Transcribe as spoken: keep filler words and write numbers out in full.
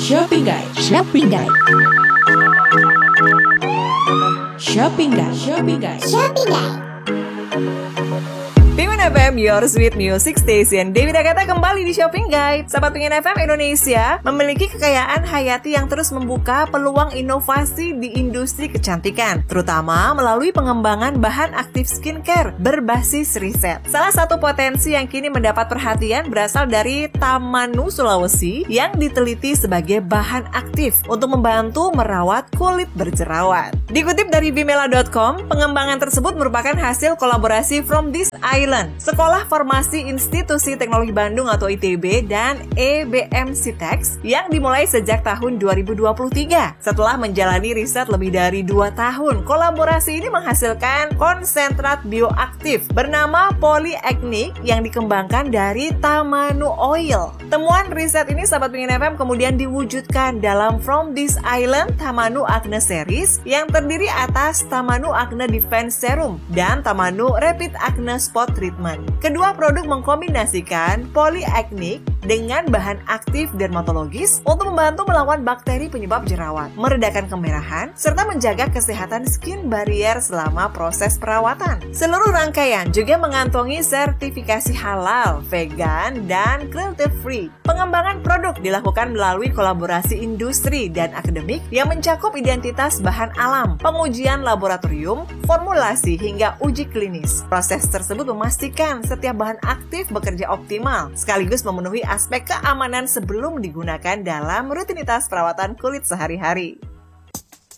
Shopping Guide. Shopping Guide. Shopping Guide. Shopping Guide. Shopping Guide. Penguin F M, your sweet music station. Dewi Dagata kembali di Shopping Guide. Sahabat Penguin F M, Indonesia memiliki kekayaan hayati yang terus membuka peluang inovasi di industri kecantikan, terutama melalui pengembangan bahan aktif skincare berbasis riset. Salah satu potensi yang kini mendapat perhatian berasal dari Tamanu, Sulawesi, yang diteliti sebagai bahan aktif untuk membantu merawat kulit berjerawat. Dikutip dari Vimela dot com, pengembangan tersebut merupakan hasil kolaborasi From This Island, Sekolah Formasi Institusi Teknologi Bandung atau I T B, dan E B M Sitex yang dimulai sejak tahun dua ribu dua puluh tiga. Setelah menjalani riset lebih dari dua tahun, kolaborasi ini menghasilkan konsentrat bioaktif bernama polyacnic yang dikembangkan dari Tamanu Oil. Temuan riset ini, sahabat Penguin F M, kemudian diwujudkan dalam From This Island Tamanu Acne Series yang terdiri atas Tamanu Acne Defense Serum dan Tamanu Rapid Acne Spot Treatment. Kedua produk mengkombinasikan polyacnic dengan bahan aktif dermatologis untuk membantu melawan bakteri penyebab jerawat, meredakan kemerahan, serta menjaga kesehatan skin barrier selama proses perawatan. Seluruh rangkaian juga mengantongi sertifikasi halal, vegan, dan cruelty-free. Pengembangan produk dilakukan melalui kolaborasi industri dan akademik yang mencakup identitas bahan alam, pengujian laboratorium, formulasi, hingga uji klinis. Proses tersebut memastikan setiap bahan aktif bekerja optimal, sekaligus memenuhi aspek keamanan sebelum digunakan dalam rutinitas perawatan kulit sehari-hari.